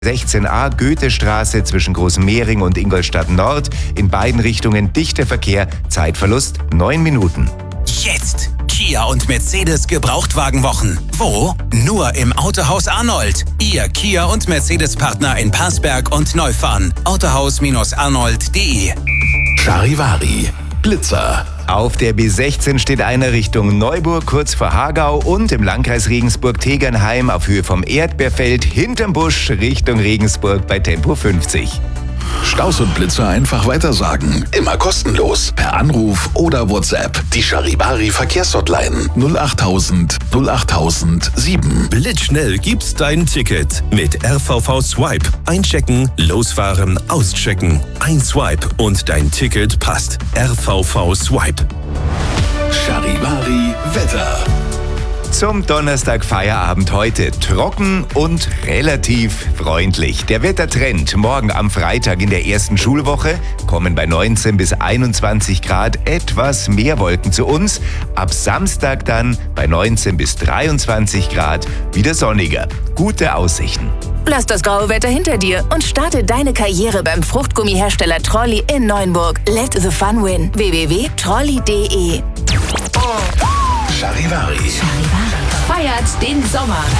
16a Goethestraße zwischen Großmehring und Ingolstadt Nord. In beiden Richtungen dichter Verkehr, Zeitverlust 9 Minuten. Jetzt Kia und Mercedes Gebrauchtwagenwochen. Wo? Nur im Autohaus Arnold. Ihr Kia und Mercedes Partner in Parsberg und Neufahren. Autohaus-arnold.de. Charivari, Blitzer. Auf der B16 steht einer Richtung Neuburg kurz vor Hagau und im Landkreis Regensburg-Tegernheim auf Höhe vom Erdbeerfeld hinterm Busch Richtung Regensburg bei Tempo 50. Staus und Blitzer einfach weitersagen. Immer kostenlos. Per Anruf oder WhatsApp. Die Charivari Verkehrshotline 08000 08007. Blitzschnell gibt's dein Ticket mit RVV Swipe. Einchecken, losfahren, auschecken. Ein Swipe und dein Ticket passt. RVV Swipe. Charivari Wetter. Zum Donnerstag Feierabend heute trocken und relativ freundlich. Der Wettertrend morgen am Freitag in der ersten Schulwoche kommen bei 19 bis 21 Grad etwas mehr Wolken zu uns. Ab Samstag dann bei 19 bis 23 Grad wieder sonniger. Gute Aussichten. Lass das graue Wetter hinter dir und starte deine Karriere beim Fruchtgummihersteller Trolli in Neuenburg. Let the fun win. www.trolli.de. Charivari. Feiert den Sommer.